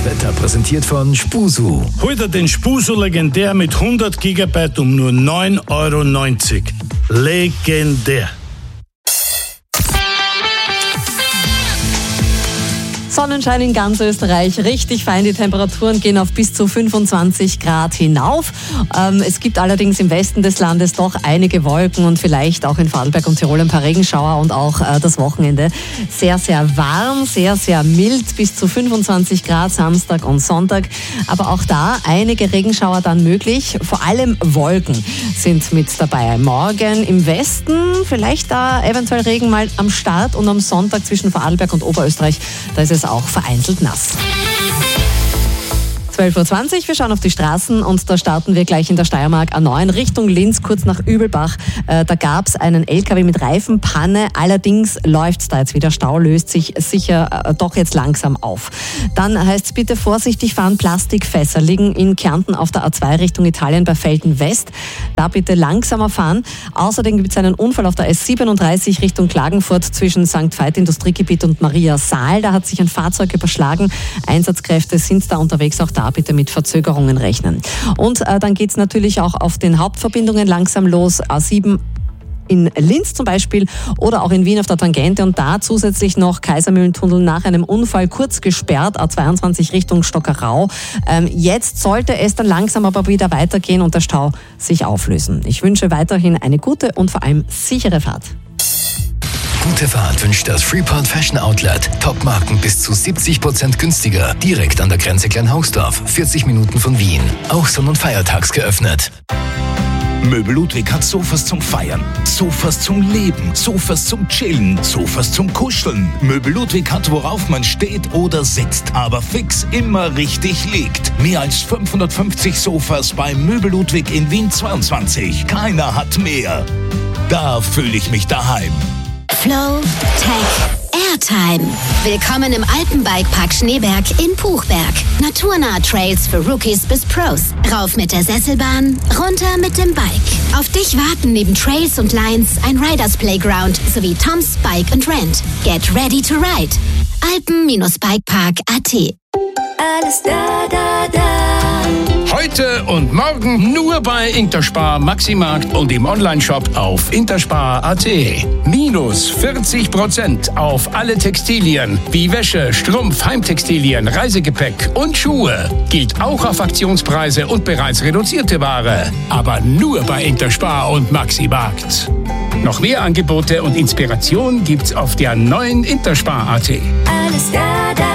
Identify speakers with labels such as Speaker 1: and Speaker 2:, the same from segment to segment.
Speaker 1: Wetter präsentiert von Spusu.
Speaker 2: Hol dir den Spusu Legendär mit 100 GB um nur 9,90 €. Legendär.
Speaker 3: Sonnenschein in ganz Österreich, richtig fein. Die Temperaturen gehen auf bis zu 25 Grad hinauf. Es gibt allerdings im Westen des Landes doch einige Wolken und vielleicht auch in Vorarlberg und Tirol ein paar Regenschauer und auch das Wochenende sehr, sehr warm, sehr, sehr mild, bis zu 25 Grad Samstag und Sonntag. Aber auch da einige Regenschauer dann möglich. Vor allem Wolken sind mit dabei. Morgen im Westen vielleicht da eventuell Regen mal am Start und am Sonntag zwischen Vorarlberg und Oberösterreich, da ist es auch vereinzelt nass. 12:20 Uhr, wir schauen auf die Straßen und da starten wir gleich in der Steiermark A9 Richtung Linz, kurz nach Übelbach. Da gab es einen LKW mit Reifenpanne, allerdings läuft da jetzt wieder Stau, löst sich sicher doch jetzt langsam auf. Dann heißt es bitte vorsichtig fahren, Plastikfässer liegen in Kärnten auf der A2 Richtung Italien bei Velten West. Da bitte langsamer fahren. Außerdem gibt es einen Unfall auf der S37 Richtung Klagenfurt zwischen St. Veit Industriegebiet und Maria Saal. Da hat sich ein Fahrzeug überschlagen. Einsatzkräfte sind da unterwegs, auch da bitte mit Verzögerungen rechnen. Und dann geht es natürlich auch auf den Hauptverbindungen langsam los. A7 in Linz zum Beispiel oder auch in Wien auf der Tangente und da zusätzlich noch Kaisermühlentunnel nach einem Unfall kurz gesperrt, A22 Richtung Stockerau. Jetzt sollte es dann langsam aber wieder weitergehen und der Stau sich auflösen. Ich wünsche weiterhin eine gute und vor allem sichere Fahrt.
Speaker 1: Gute Fahrt wünscht das Freeport Fashion Outlet. Top-Marken bis zu 70% günstiger. Direkt an der Grenze Kleinhausdorf, 40 Minuten von Wien. Auch sonn- und feiertags geöffnet.
Speaker 4: Möbel Ludwig hat Sofas zum Feiern, Sofas zum Leben, Sofas zum Chillen, Sofas zum Kuscheln. Möbel Ludwig hat, worauf man steht oder sitzt, aber fix immer richtig liegt. Mehr als 550 Sofas bei Möbel Ludwig in Wien 22. Keiner hat mehr. Da fühle ich mich daheim.
Speaker 5: Flow Tech Airtime. Willkommen im Alpenbikepark Schneeberg in Puchberg. Naturnahe Trails für Rookies bis Pros. Rauf mit der Sesselbahn, runter mit dem Bike. Auf dich warten neben Trails und Lines ein Riders Playground sowie Tom's Bike and Rent. Get ready to ride. Alpen-Bikepark.at.
Speaker 6: Alles da.
Speaker 7: Heute und morgen nur bei Interspar Maximarkt und im Onlineshop auf interspar.at. Minus 40% auf alle Textilien wie Wäsche, Strumpf, Heimtextilien, Reisegepäck und Schuhe. Gilt auch auf Aktionspreise und bereits reduzierte Ware. Aber nur bei Interspar und Maximarkt. Noch mehr Angebote und Inspiration gibt's auf der neuen Interspar.at.
Speaker 6: Alles da.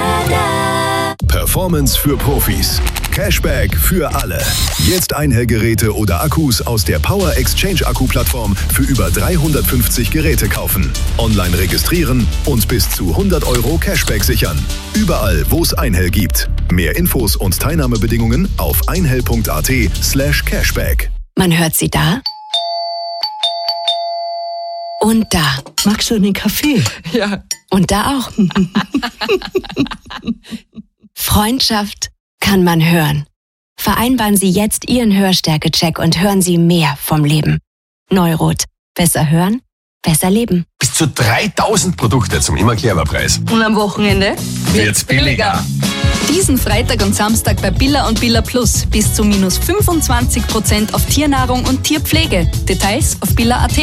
Speaker 8: Performance für Profis. Cashback für alle. Jetzt Einhellgeräte oder Akkus aus der Power Exchange Akku-Plattform für über 350 Geräte kaufen. Online registrieren und bis zu 100 € Cashback sichern. Überall, wo es Einhell gibt. Mehr Infos und Teilnahmebedingungen auf einhell.at/Cashback.
Speaker 9: Man hört sie da und da.
Speaker 3: Magst du einen Kaffee?
Speaker 9: Ja. Und da auch. Freundschaft kann man hören. Vereinbaren Sie jetzt Ihren Hörstärke-Check und hören Sie mehr vom Leben. Neurot. Besser hören, besser leben.
Speaker 10: Bis zu 3000 Produkte zum immer Preis.
Speaker 6: Und am Wochenende
Speaker 10: Wird's billiger.
Speaker 6: Diesen Freitag und Samstag bei Billa und Billa Plus bis zu minus 25% auf Tiernahrung und Tierpflege. Details auf billa.at.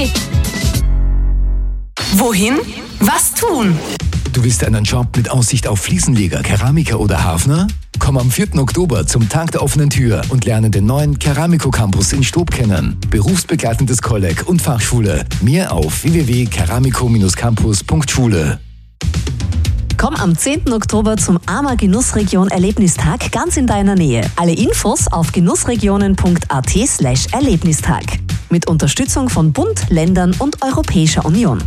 Speaker 9: Wohin? Was tun?
Speaker 1: Du willst einen Job mit Aussicht auf Fliesenleger, Keramiker oder Hafner? Komm am 4. Oktober zum Tag der offenen Tür und lerne den neuen Keramiko Campus in Stob kennen. Berufsbegleitendes Kolleg und Fachschule. Mehr auf www.keramiko-campus.schule.
Speaker 3: Komm am 10. Oktober zum AMA Genussregion Erlebnistag ganz in deiner Nähe. Alle Infos auf genussregionen.at/Erlebnistag. Mit Unterstützung von Bund, Ländern und Europäischer Union.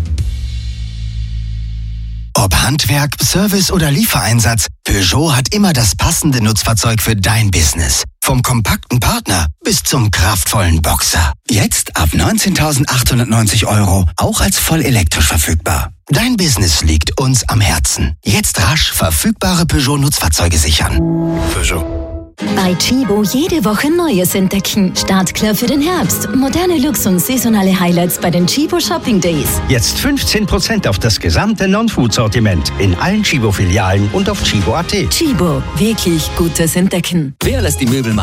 Speaker 11: Ob Handwerk, Service oder Liefereinsatz, Peugeot hat immer das passende Nutzfahrzeug für dein Business. Vom kompakten Partner bis zum kraftvollen Boxer. Jetzt ab 19.890 €, auch als voll elektrisch verfügbar. Dein Business liegt uns am Herzen. Jetzt rasch verfügbare Peugeot-Nutzfahrzeuge sichern.
Speaker 10: Peugeot.
Speaker 12: Bei Chibo jede Woche Neues entdecken. Startklar für den Herbst. Moderne Looks und saisonale Highlights bei den Chibo Shopping Days.
Speaker 13: Jetzt 15% auf das gesamte Non-Food-Sortiment in allen Chibo-Filialen und auf chibo.at.
Speaker 12: Chibo, wirklich gutes Entdecken.
Speaker 14: Wer lässt die Möbel machen?